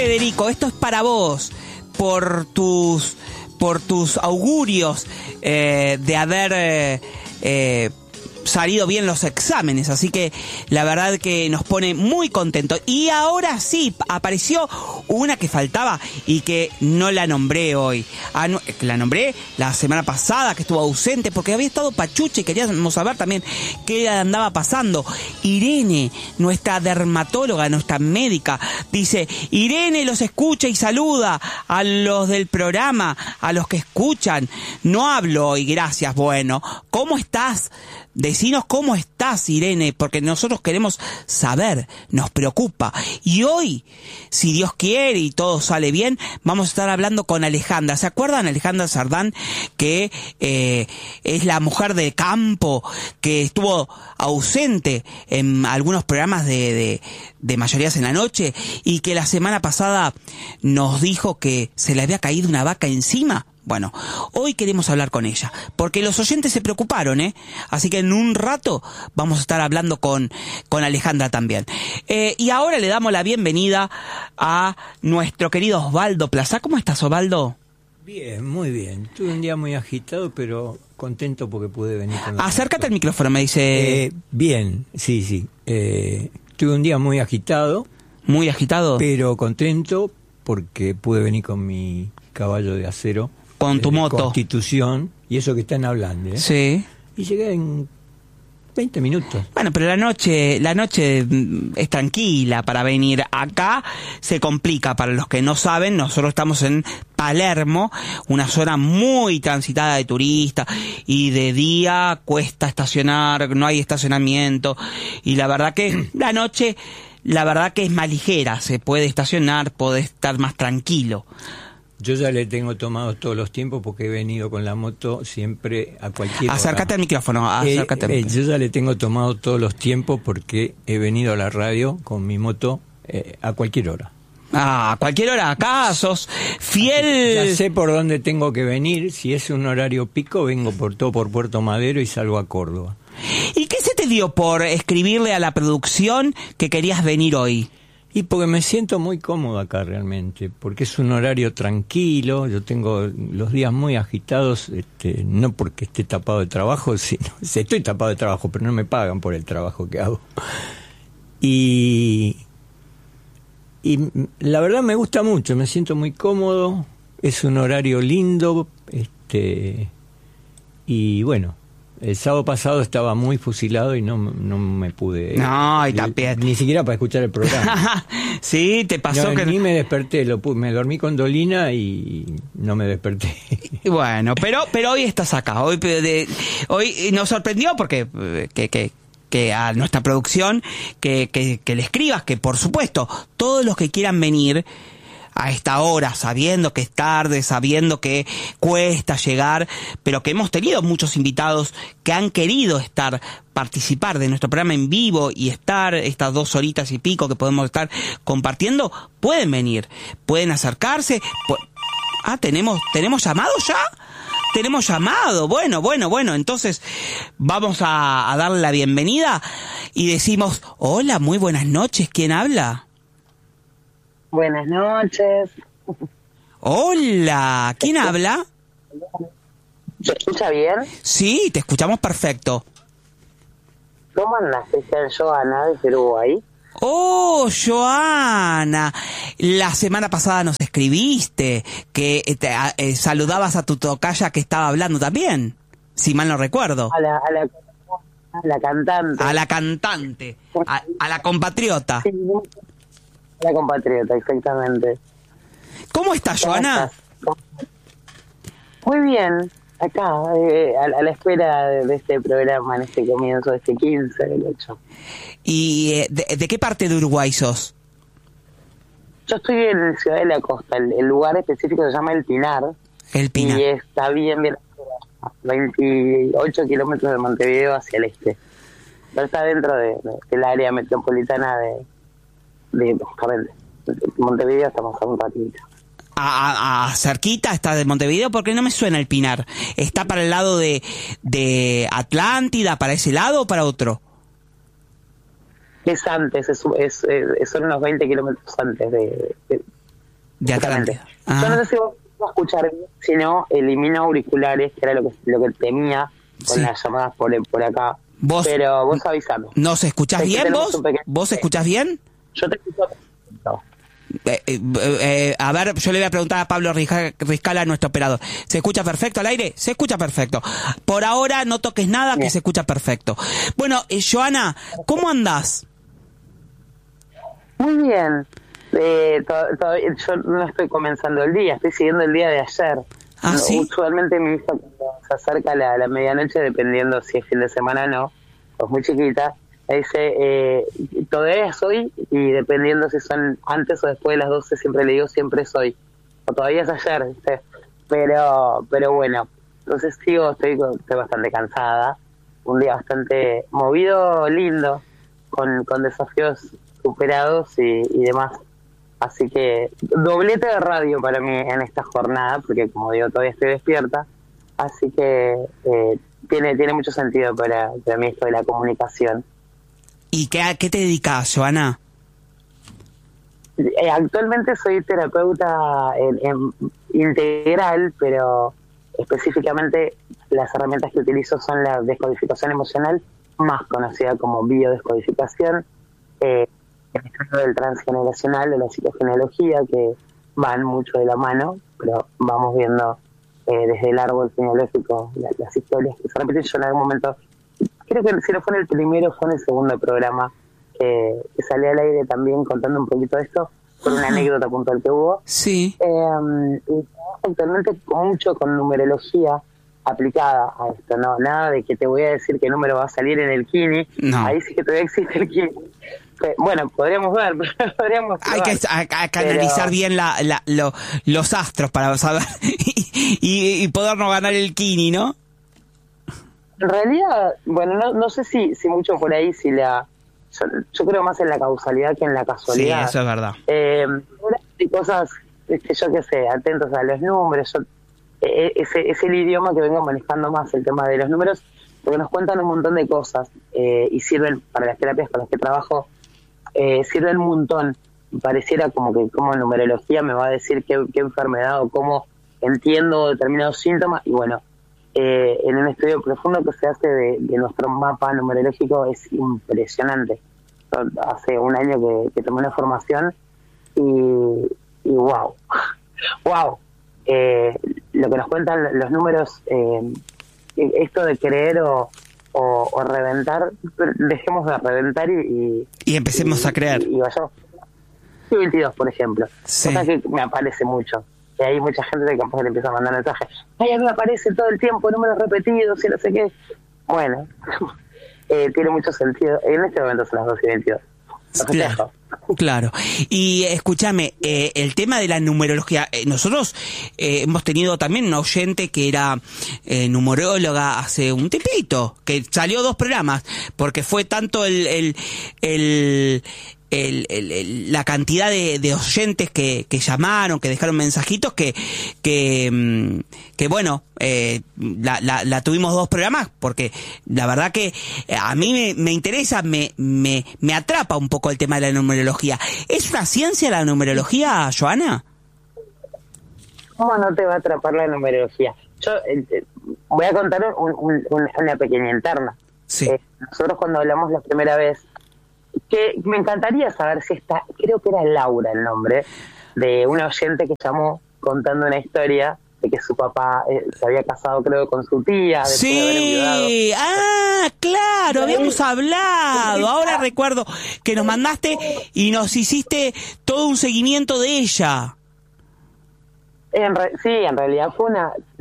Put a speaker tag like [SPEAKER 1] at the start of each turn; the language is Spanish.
[SPEAKER 1] Federico, esto es para vos, por tus augurios de haber salido bien los exámenes, así que la verdad que nos pone muy contentos. Y ahora sí, apareció una que faltaba y que no la nombré hoy. La nombré la semana pasada, que estuvo ausente porque había estado pachucha y queríamos saber también qué andaba pasando. Irene, nuestra dermatóloga, nuestra médica, dice: Irene los escucha y saluda a los del programa, a los que escuchan. No hablo hoy, gracias. Bueno, ¿cómo estás? Decinos cómo estás, Irene, porque nosotros queremos saber, nos preocupa. Y hoy, si Dios quiere y todo sale bien, vamos a estar hablando con Alejandra. ¿Se acuerdan? Alejandra Sardán, que es la mujer de campo, que estuvo ausente en algunos programas de Mayorías en la Noche, y que la semana pasada nos dijo que se le había caído una vaca encima. Bueno, hoy queremos hablar con ella, porque los oyentes se preocuparon, así que en un rato vamos a estar hablando con Alejandra también. Y ahora le damos la bienvenida a nuestro querido Osvaldo Plaza. ¿Cómo estás, Osvaldo?
[SPEAKER 2] Bien, muy bien. Tuve un día muy agitado, pero contento porque pude venir con la...
[SPEAKER 1] Acércate al micrófono, me dice...
[SPEAKER 2] Bien, sí. Tuve un día muy agitado.
[SPEAKER 1] ¿Muy agitado?
[SPEAKER 2] Pero contento porque pude venir con mi caballo de acero.
[SPEAKER 1] Con tu moto.
[SPEAKER 2] Constitución, y eso que están hablando,
[SPEAKER 1] Sí.
[SPEAKER 2] Y llegué en 20 minutos.
[SPEAKER 1] Bueno, pero la noche es tranquila para venir. Acá se complica, para los que no saben, nosotros estamos en Palermo, una zona muy transitada de turistas, y de día cuesta estacionar, no hay estacionamiento, y la verdad que la noche, es más ligera, se puede estacionar, puede estar más tranquilo.
[SPEAKER 2] Yo ya le tengo tomado todos los tiempos porque he venido con la moto siempre a cualquier hora.
[SPEAKER 1] Acércate al micrófono, acércate.
[SPEAKER 2] Yo ya le tengo tomado todos los tiempos porque he venido a la radio con mi moto a cualquier hora.
[SPEAKER 1] A cualquier hora, acá sos fiel.
[SPEAKER 2] Ya sé por dónde tengo que venir. Si es un horario pico, vengo por Puerto Madero y salgo a Córdoba.
[SPEAKER 1] ¿Y qué se te dio por escribirle a la producción que querías venir hoy?
[SPEAKER 2] Y porque me siento muy cómodo acá realmente, porque es un horario tranquilo. Yo tengo los días muy agitados, no porque esté tapado de trabajo, sino estoy tapado de trabajo, pero no me pagan por el trabajo que hago. Y la verdad me gusta mucho, me siento muy cómodo, es un horario lindo, y bueno. El sábado pasado estaba muy fusilado y no me pude...
[SPEAKER 1] No, y también...
[SPEAKER 2] Ni siquiera para escuchar el programa.
[SPEAKER 1] Sí, te pasó
[SPEAKER 2] no,
[SPEAKER 1] que...
[SPEAKER 2] Ni me desperté, me dormí con Dolina y no me desperté.
[SPEAKER 1] Bueno, pero hoy estás acá. Hoy nos sorprendió porque... que a nuestra producción, que le escribas, que por supuesto, todos los que quieran venir... a esta hora, sabiendo que es tarde, sabiendo que cuesta llegar, pero que hemos tenido muchos invitados que han querido participar de nuestro programa en vivo y estar estas 2 horitas y pico que podemos estar compartiendo, pueden venir, pueden acercarse. ¿Tenemos llamado ya? Tenemos llamado. Bueno, entonces vamos a darle la bienvenida y decimos: hola, muy buenas noches, ¿quién habla?
[SPEAKER 3] Buenas noches.
[SPEAKER 1] Hola, ¿quién habla?
[SPEAKER 3] ¿Se escucha bien?
[SPEAKER 1] Sí, te escuchamos perfecto.
[SPEAKER 3] ¿Cómo andas? Es Joana de Uruguay.
[SPEAKER 1] Oh, Joana, la semana pasada nos escribiste que saludabas a tu tocaya que estaba hablando también, si mal no recuerdo.
[SPEAKER 3] A la cantante.
[SPEAKER 1] A la cantante, a la compatriota.
[SPEAKER 3] Sí, la compatriota, exactamente.
[SPEAKER 1] ¿Cómo estás, Joana?
[SPEAKER 3] Muy bien, acá, a la espera de este programa, en este comienzo de este 15 del 8.
[SPEAKER 1] ¿Y de qué parte de Uruguay sos?
[SPEAKER 3] Yo estoy en Ciudad de la Costa, el lugar específico se llama El Pinar.
[SPEAKER 1] El Pinar.
[SPEAKER 3] Y está bien, 28 kilómetros de Montevideo hacia el este. Pero está dentro del área metropolitana de Montevideo, estamos a un ratito.
[SPEAKER 1] Cerquita está de Montevideo, porque no me suena El Pinar. ¿Está para el lado de Atlántida, para ese lado o para otro?
[SPEAKER 3] Es antes, son unos 20 kilómetros antes
[SPEAKER 1] De
[SPEAKER 3] Exactamente.
[SPEAKER 1] Atlántida.
[SPEAKER 3] Yo no sé si vos vas a escuchar bien, si no, elimino auriculares, que era lo que temía con
[SPEAKER 1] Sí.
[SPEAKER 3] las llamadas por acá.
[SPEAKER 1] Vos-
[SPEAKER 3] Pero vos avisame.
[SPEAKER 1] ¿Nos escuchás
[SPEAKER 3] Sé que
[SPEAKER 1] bien
[SPEAKER 3] tenemos
[SPEAKER 1] vos?
[SPEAKER 3] un pequeño-
[SPEAKER 1] ¿Vos escuchás bien?
[SPEAKER 3] Yo te escucho perfecto.
[SPEAKER 1] A ver, yo le voy a preguntar a Pablo Riscala, nuestro operador. ¿Se escucha perfecto al aire? Se escucha perfecto. Por ahora no toques nada, que
[SPEAKER 3] Bien.
[SPEAKER 1] se escucha perfecto. Bueno, Joana, ¿cómo andás?
[SPEAKER 3] Muy bien. Yo no estoy comenzando el día, estoy siguiendo el día de ayer.
[SPEAKER 1] Ah, ¿sí?
[SPEAKER 3] Usualmente mi hija cuando se acerca la medianoche, dependiendo si es fin de semana o no, pues muy chiquita, me dice, todavía es hoy, y dependiendo si son antes o después de las 12, siempre le digo, siempre es hoy. O todavía es ayer, ¿viste? Pero bueno, entonces estoy bastante cansada. Un día bastante movido, lindo, con desafíos superados y demás. Así que doblete de radio para mí en esta jornada, porque como digo, todavía estoy despierta. Así que tiene mucho sentido para mí esto de la comunicación.
[SPEAKER 1] ¿Y a qué te dedicas, Joana?
[SPEAKER 3] Actualmente soy terapeuta en integral, pero específicamente las herramientas que utilizo son la descodificación emocional, más conocida como biodescodificación, el estudio del transgeneracional, de la psicogenealogía, que van mucho de la mano, pero vamos viendo desde el árbol genealógico las historias que se repiten. Yo en algún momento, creo que si no fue en el primero, fue en el segundo programa, que salí al aire también contando un poquito de esto, por una anécdota puntual que hubo.
[SPEAKER 1] Sí.
[SPEAKER 3] Y actualmente mucho con numerología aplicada a esto, no nada de que te voy a decir qué número va a salir en el Kini.
[SPEAKER 1] No.
[SPEAKER 3] Ahí sí que todavía existe el Kini. Bueno, podríamos ver, podríamos
[SPEAKER 1] Hay que canalizar bien los astros para saber y podernos ganar el Kini, ¿no?
[SPEAKER 3] En realidad, bueno, no sé si mucho por ahí, yo creo más en la causalidad que en la casualidad.
[SPEAKER 1] Sí, eso es verdad.
[SPEAKER 3] Hay cosas, yo qué sé, atentos a los números. Es el idioma que vengo manejando más, el tema de los números, porque nos cuentan un montón de cosas y sirven para las terapias con las que trabajo, sirven un montón. Pareciera como que como numerología me va a decir qué enfermedad o cómo entiendo determinados síntomas, y bueno, en un estudio profundo que se hace de nuestro mapa numerológico es impresionante. Hace un año que tomé una formación y wow, lo que nos cuentan los números, esto de creer o reventar, dejemos de reventar y
[SPEAKER 1] empecemos a creer.
[SPEAKER 3] y vayamos. 22, por ejemplo,
[SPEAKER 1] Sí.
[SPEAKER 3] cosa que me aparece mucho. Y hay mucha gente que capaz le empieza a mandar mensajes. Ay, a mí me aparece todo el tiempo números repetidos y no sé qué. Bueno, tiene mucho sentido. En este momento son las 2:22.
[SPEAKER 1] Claro. Y escúchame, el tema de la numerología, nosotros hemos tenido también una oyente que era numeróloga hace un tiempito, que salió 2 programas, porque fue tanto la cantidad de oyentes que llamaron, que dejaron mensajitos, que bueno, la tuvimos 2 programas, porque la verdad que a mí me interesa, me atrapa un poco el tema de la numerología. ¿Es una ciencia la numerología, Joana?
[SPEAKER 3] ¿Cómo no te va a atrapar la numerología? Yo voy a contar una pequeña interna.
[SPEAKER 1] Sí.
[SPEAKER 3] Nosotros cuando hablamos la primera vez, que me encantaría saber si creo que era Laura el nombre, de una oyente que llamó contando una historia de que su papá se había casado, creo, con su tía, después de haber enviudado.
[SPEAKER 1] Sí, claro, habíamos hablado, ahora recuerdo que nos mandaste y nos hiciste todo un seguimiento de ella.
[SPEAKER 3] Sí, en realidad fue